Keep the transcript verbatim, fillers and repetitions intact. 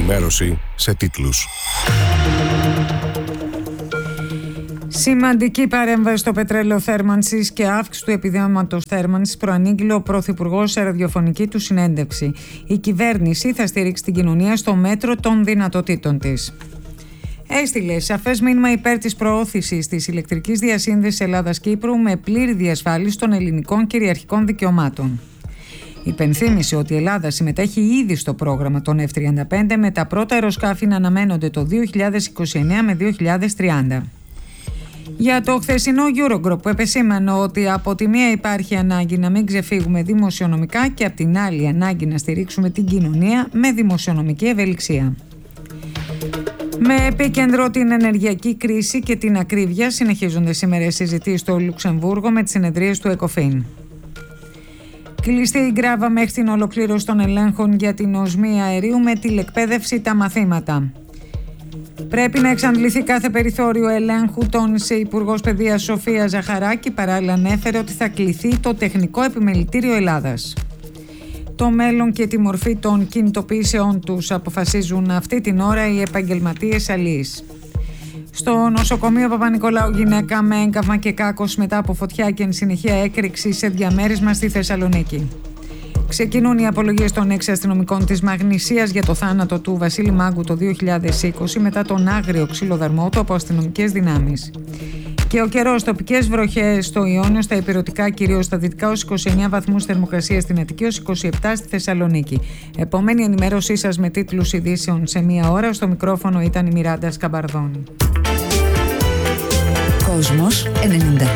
ενημέρωση σε τίτλους. Σημαντική παρέμβαση στο πετρέλαιο θέρμανσης και αύξηση του επιδόματος θέρμανσης προανήγγειλε ο Πρωθυπουργός σε ραδιοφωνική του συνέντευξη. Η κυβέρνηση θα στηρίξει την κοινωνία στο μέτρο των δυνατοτήτων της. Έστειλε σαφές μήνυμα υπέρ της προώθησης της ηλεκτρικής διασύνδεσης Ελλάδας-Κύπρου με πλήρη διασφάλιση των ελληνικών κυριαρχικών δικαιωμάτων. Υπενθύμησε ότι η Ελλάδα συμμετέχει ήδη στο πρόγραμμα των εφ τριάντα πέντε με τα πρώτα αεροσκάφη να αναμένονται το δύο χιλιάδες είκοσι εννέα με δύο χιλιάδες τριάντα. Για το χθεσινό Eurogroup που επεσήμανε ότι από τη μία υπάρχει ανάγκη να μην ξεφύγουμε δημοσιονομικά και από την άλλη ανάγκη να στηρίξουμε την κοινωνία με δημοσιονομική ευελιξία. Με επίκεντρο την ενεργειακή κρίση και την ακρίβεια συνεχίζονται σήμερα οι συζητήσεις στο Λουξεμβούργο με τις συνεδρίες του ΕΚΟΦΗΝ. Κλειστή η γκράβα μέχρι την ολοκλήρωση των ελέγχων για την οσμή αερίου με τηλεκπαίδευση τα μαθήματα. Πρέπει να εξαντληθεί κάθε περιθώριο ελέγχου, τόνισε η Υπουργός Παιδείας Σοφία Ζαχαράκη. Παράλληλα ανέφερε ότι θα κληθεί το Τεχνικό Επιμελητήριο Ελλάδας. Το μέλλον και τη μορφή των κινητοποιήσεών τους αποφασίζουν αυτή την ώρα οι επαγγελματίες αλείς. Στο νοσοκομείο Παπα-Νικολάου γυναίκα με έγκαυμα και κάκος μετά από φωτιά και εν συνεχεία έκρηξη σε διαμέρισμα στη Θεσσαλονίκη. Ξεκινούν οι απολογίες των έξι αστυνομικών της Μαγνησίας για το θάνατο του Βασίλη Μάγκου το δύο χιλιάδες είκοσι μετά τον άγριο ξυλοδαρμό του από αστυνομικές δυνάμεις. Και ο καιρός, τοπικές βροχές στο Ιόνιο, στα ηπειρωτικά κυρίως στα δυτικά ως είκοσι εννέα βαθμούς θερμοκρασία στην Αττική, ως είκοσι επτά στη Θεσσαλονίκη. Επόμενη ενημέρωσή σας με τίτλους ειδήσεων σε μία ώρα. Στο μικρόφωνο ήταν η Μιράντα Σκαμπαρδώνη. Κόσμος ενενήντα